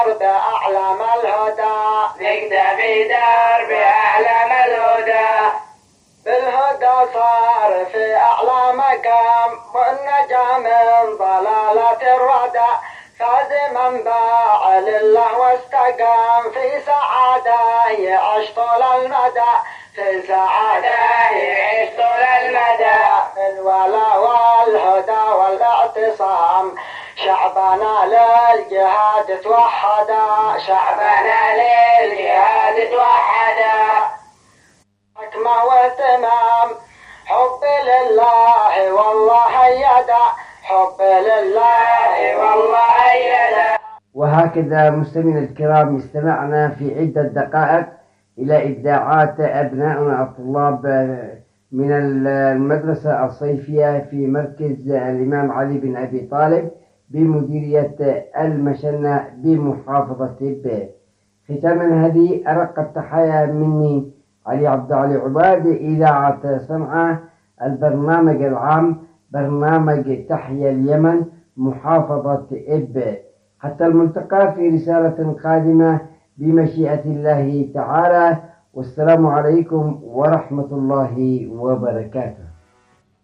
بأعلام الهدى نكتفي درب أعلام الهدى بالهدى صار في أعلى مقام والنجا من ضلالة الردى فاز من باع لله واستقام في سعادة يعيش طول المدى في سعادة يعيش طول المدى الولا والهدى والاعتصام شعبنا للجهاد توحدا شعبنا للجهاد توحدا حكمة واهتمام حب لله والله يدا حب لله والله يدا. وهكذا مستمعينا الكرام استمعنا في عدة دقائق إلى إبداعات أبنائنا الطلاب من المدرسة الصيفية في مركز الإمام علي بن أبي طالب بمديرية المشنة بمحافظة إبه. ختاما هذه أرق التحايا مني علي عبد علي عباد، إذاعة صنعاء، البرنامج العام برنامج تحيا اليمن محافظة إبه. حتى الملتقى في رسالة قادمة بمشيئة الله تعالى، والسلام عليكم ورحمة الله وبركاته.